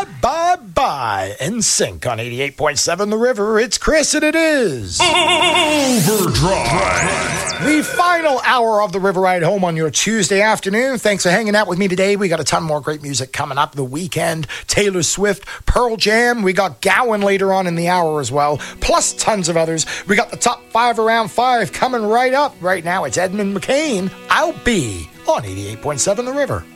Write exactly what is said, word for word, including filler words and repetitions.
bye, bye. N Sync on eighty-eight point seven The River. It's Chris, and it is Overdrive. The final hour of the River Ride home on your Tuesday afternoon. Thanks for hanging out with me today. We got a ton more great music coming up. The Weeknd, Taylor Swift, Pearl Jam. We got Gowan later on in the hour as well, plus tons of others. We got the top five around five coming right up. Right now, it's Edmund McCain. I'll Be on eighty-eight point seven The River.